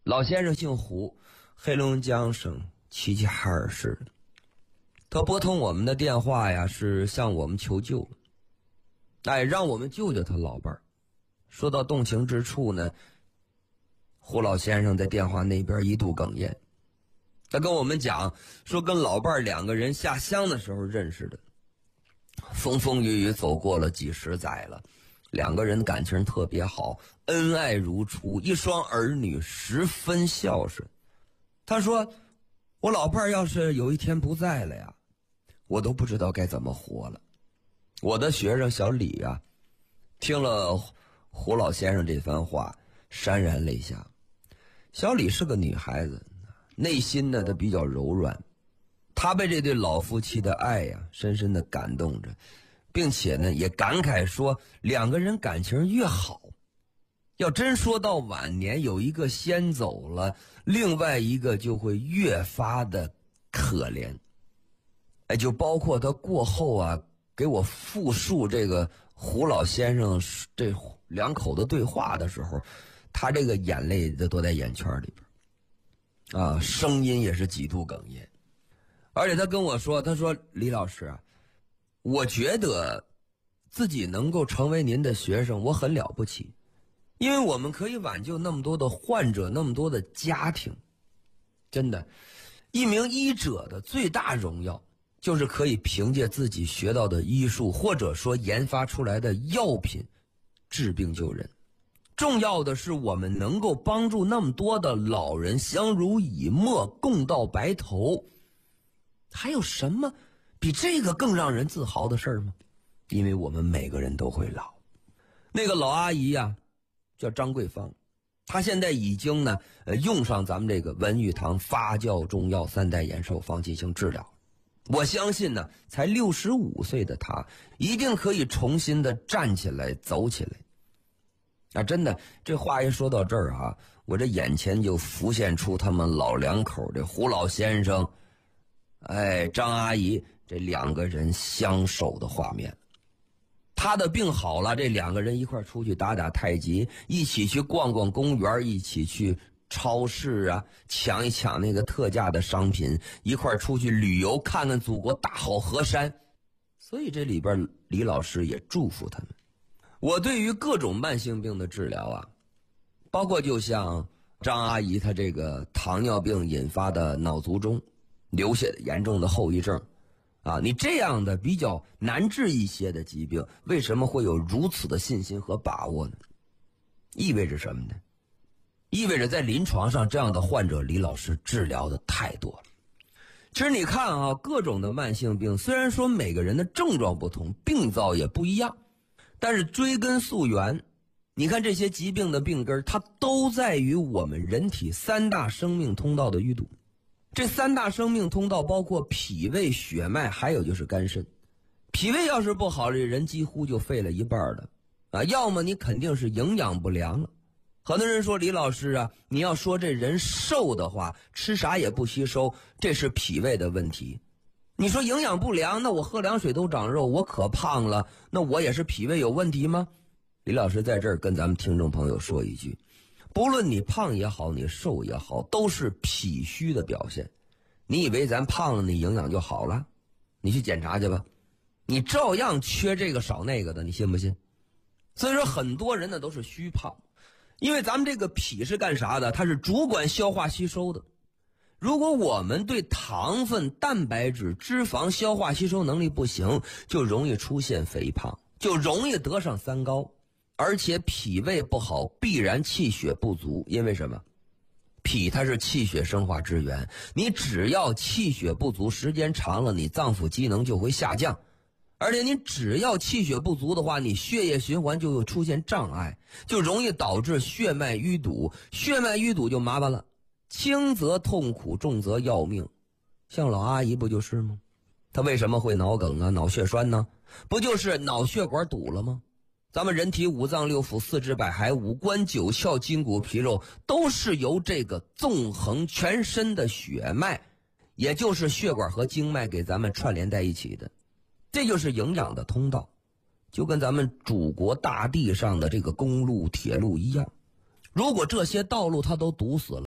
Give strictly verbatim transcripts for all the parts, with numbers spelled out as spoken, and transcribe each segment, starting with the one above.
老先生姓胡，黑龙江省齐齐哈尔市的。他拨通我们的电话呀，是向我们求救，哎，让我们救救他老伴儿。说到动情之处呢，胡老先生在电话那边一度哽咽。他跟我们讲说，跟老伴儿两个人下乡的时候认识的，风风雨雨走过了几十载了，两个人感情特别好，恩爱如初，一双儿女十分孝顺。他说，我老伴儿要是有一天不在了呀，我都不知道该怎么活了。我的学生小李啊，听了胡老先生这番话，潸然泪下。小李是个女孩子，内心呢她比较柔软，她被这对老夫妻的爱呀深深的感动着，并且呢也感慨说，两个人感情越好，要真说到晚年有一个先走了，另外一个就会越发的可怜。哎，就包括他过后啊给我复述这个胡老先生这两口子对话的时候，他这个眼泪都在眼圈里边啊，声音也是几度哽咽。而且他跟我说，他说，李老师啊，我觉得自己能够成为您的学生，我很了不起，因为我们可以挽救那么多的患者，那么多的家庭。真的，一名医者的最大荣耀就是可以凭借自己学到的医术，或者说研发出来的药品治病救人。重要的是我们能够帮助那么多的老人相濡以沫，共到白头。还有什么比这个更让人自豪的事吗？因为我们每个人都会老。那个老阿姨呀、啊，叫张桂芳，她现在已经呢呃用上咱们这个文玉堂发酵中药三代延寿方进行治疗。我相信呢，才六十五岁的她一定可以重新的站起来走起来。啊，真的，这话一说到这儿啊，我这眼前就浮现出他们老两口，这胡老先生哎张阿姨这两个人相守的画面。他的病好了，这两个人一块出去打打太极，一起去逛逛公园，一起去超市啊抢一抢那个特价的商品，一块出去旅游，看看祖国大好河山。所以这里边李老师也祝福他们。我对于各种慢性病的治疗啊，包括就像张阿姨她这个糖尿病引发的脑卒中留下的严重的后遗症啊，你这样的比较难治一些的疾病，为什么会有如此的信心和把握呢？意味着什么呢？意味着在临床上这样的患者李老师治疗的太多了。其实你看啊，各种的慢性病虽然说每个人的症状不同，病灶也不一样，但是追根溯源，你看这些疾病的病根它都在于我们人体三大生命通道的淤堵。这三大生命通道包括脾胃、血脉，还有就是肝肾。脾胃要是不好，这人几乎就废了一半了啊！要么你肯定是营养不良了。很多人说，李老师啊，你要说这人瘦的话，吃啥也不吸收，这是脾胃的问题。你说营养不良，那我喝凉水都长肉，我可胖了，那我也是脾胃有问题吗？李老师在这儿跟咱们听众朋友说一句，不论你胖也好，你瘦也好，都是脾虚的表现。你以为咱胖了你营养就好了？你去检查去吧，你照样缺这个少那个的，你信不信？所以说很多人呢都是虚胖，因为咱们这个脾是干啥的？它是主管消化吸收的。如果我们对糖分、蛋白质、脂肪消化吸收能力不行，就容易出现肥胖，就容易得上三高。而且脾胃不好，必然气血不足。因为什么？脾它是气血生化之源，你只要气血不足，时间长了，你脏腑机能就会下降。而且你只要气血不足的话，你血液循环就会出现障碍，就容易导致血脉淤堵。血脉淤堵就麻烦了，轻则痛苦，重则要命。像老阿姨不就是吗？她为什么会脑梗啊、脑血栓呢？不就是脑血管堵了吗？咱们人体五脏六腑、四肢百骸、五官九窍、筋骨皮肉，都是由这个纵横全身的血脉，也就是血管和经脉给咱们串联在一起的。这就是营养的通道，就跟咱们祖国大地上的这个公路、铁路一样。如果这些道路它都堵死了，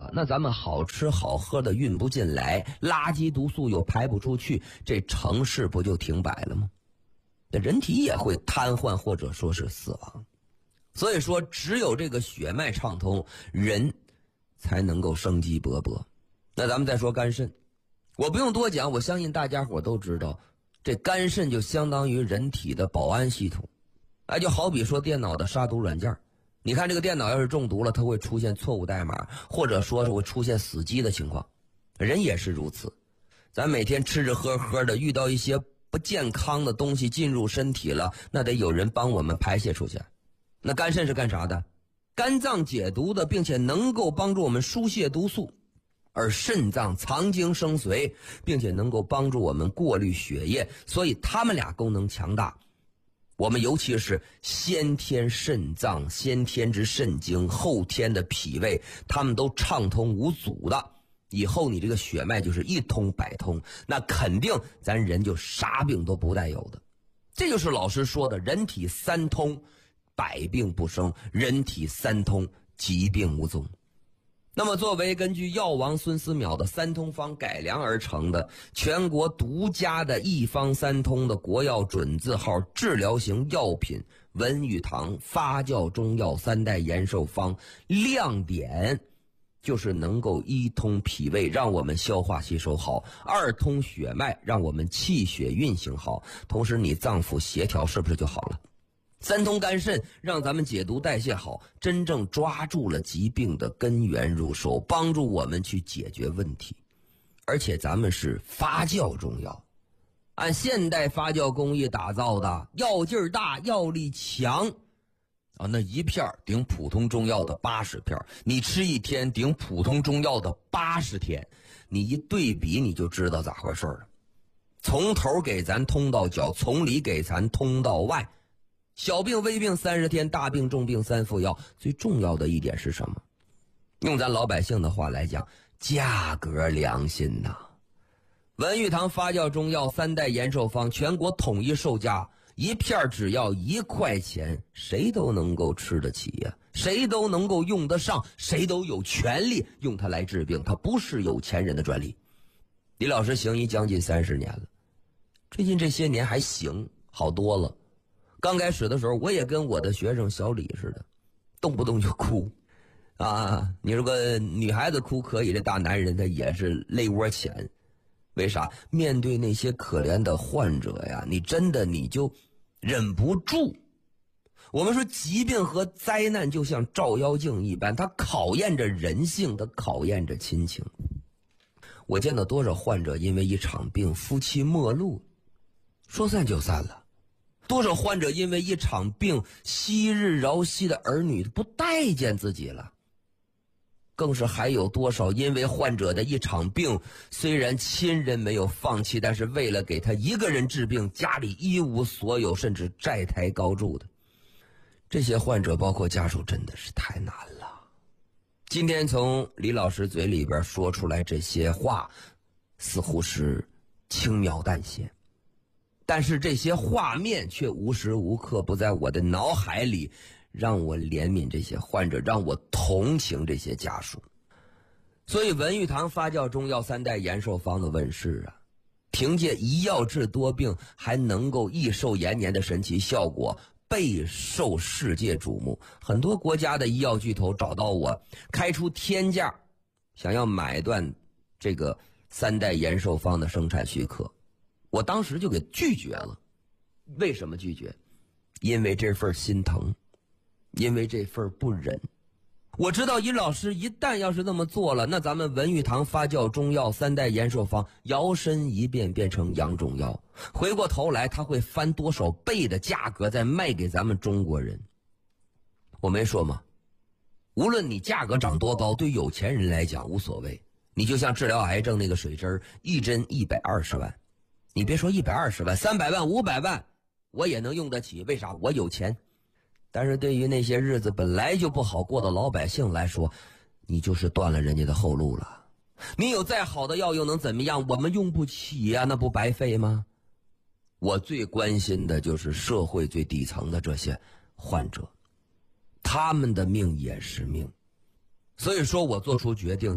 了，那咱们好吃好喝的运不进来，垃圾毒素又排不出去，这城市不就停摆了吗？那人体也会瘫痪或者说是死亡。所以说只有这个血脉畅通，人才能够生机勃勃。那咱们再说肝肾，我不用多讲，我相信大家伙都知道，这肝肾就相当于人体的保安系统。哎，就好比说电脑的杀毒软件，你看这个电脑要是中毒了，它会出现错误代码，或者说是会出现死机的情况。人也是如此，咱每天吃着喝喝的，遇到一些不健康的东西进入身体了，那得有人帮我们排泄出去。那肝肾是干啥的？肝脏解毒的，并且能够帮助我们输泄毒素，而肾脏藏精生髓，并且能够帮助我们过滤血液，所以它们俩功能强大。我们尤其是先天肾脏、先天之肾经、后天的脾胃，它们都畅通无阻的，以后你这个血脉就是一通百通，那肯定咱人就啥病都不带有的。这就是老师说的人体三通，百病不生，人体三通，疾病无踪。那么作为根据药王孙思邈的三通方改良而成的全国独家的一方三通的国药准字号治疗型药品文玉堂发酵中药三代延寿方，亮点就是能够一通脾胃，让我们消化吸收好；二通血脉，让我们气血运行好，同时你脏腑协调是不是就好了？三通肝肾，让咱们解毒代谢好，真正抓住了疾病的根源入手，帮助我们去解决问题。而且咱们是发酵中药，按现代发酵工艺打造的，药劲儿大，药力强啊，那一片顶普通中药的八十片，你吃一天顶普通中药的八十天，你一对比你就知道咋回事了。从头给咱通到脚，从里给咱通到外。小病微病三十天，大病重病三副药。最重要的一点是什么？用咱老百姓的话来讲，价格良心呐、啊！文玉堂发酵中药三代延寿方全国统一售价，一片只要一块钱，谁都能够吃得起呀、啊，谁都能够用得上，谁都有权利用它来治病，它不是有钱人的专利。李老师行医将近三十年了，最近这些年还行，好多了。刚开始的时候，我也跟我的学生小李似的，动不动就哭，啊！你说个女孩子哭可以，这大男人他也是泪窝浅。为啥？面对那些可怜的患者呀，你真的你就忍不住。我们说疾病和灾难就像照妖镜一般，它考验着人性，它考验着亲情。我见到多少患者因为一场病夫妻陌路，说散就散了。多少患者因为一场病昔日朝夕的儿女不待见自己了，更是还有多少因为患者的一场病，虽然亲人没有放弃，但是为了给他一个人治病，家里一无所有，甚至债台高筑的。这些患者包括家属真的是太难了。今天从李老师嘴里边说出来这些话，似乎是轻描淡写，但是这些画面却无时无刻不在我的脑海里，让我怜悯这些患者，让我同情这些家属。所以文玉堂发酵中药三代延寿方的问世啊，凭借一药治多病，还能够益寿延年的神奇效果，备受世界瞩目。很多国家的医药巨头找到我，开出天价，想要买断这个三代延寿方的生产许可。我当时就给拒绝了。为什么拒绝？因为这份心疼，因为这份不忍。我知道尹老师一旦要是那么做了，那咱们文玉堂发酵中药三代延寿方摇身一变变成洋中药，回过头来他会翻多少倍的价格再卖给咱们中国人。我没说吗？无论你价格涨多高，对有钱人来讲无所谓。你就像治疗癌症那个水针，一针一百二十万，你别说一百二十万，三百万、五百万，我也能用得起。为啥？我有钱。但是对于那些日子本来就不好过的老百姓来说，你就是断了人家的后路了。你有再好的药又能怎么样？我们用不起呀、啊，那不白费吗？我最关心的就是社会最底层的这些患者，他们的命也是命。所以说我做出决定，